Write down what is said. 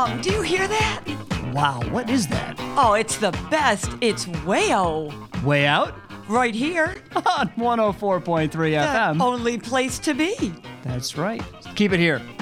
Oh, do you hear that? Wow, what is that? Oh, it's the best. It's Wayo. Way out? Right here. On 104.3 FM. The only place to be. That's right. Keep it here.